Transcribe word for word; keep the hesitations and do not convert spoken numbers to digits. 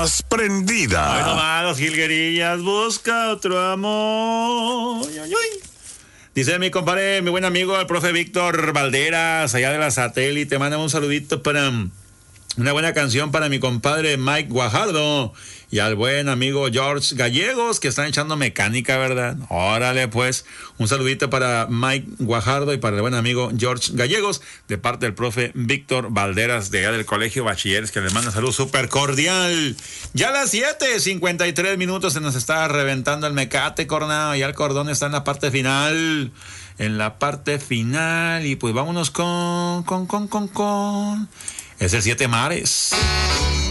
más prendida. Ay, nomás, los jilguerillas, busca otro amor. Ay, ay, ay. Dice mi compadre, mi buen amigo, el profe Víctor Valderas, allá de la Satélite, manda un saludito para una buena canción para mi compadre Mike Guajardo y al buen amigo George Gallegos, que están echando mecánica, ¿verdad? Órale, pues, un saludito para Mike Guajardo y para el buen amigo George Gallegos, de parte del profe Víctor Valderas, de allá del Colegio Bachilleres, que les manda salud súper cordial. Ya a las siete cincuenta y tres minutos se nos está reventando el mecate, cornado, y el cordón está en la parte final. En la parte final, y pues vámonos con, con, con, con, con... Es el Siete Mares.